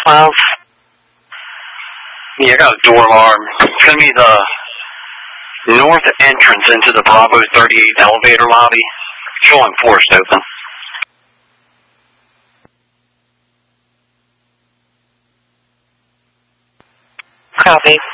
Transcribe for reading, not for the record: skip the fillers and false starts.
12. Yeah, I got a door alarm. It's going to be the north entrance into the Bravo 38 elevator lobby. Showing forced open. Copy.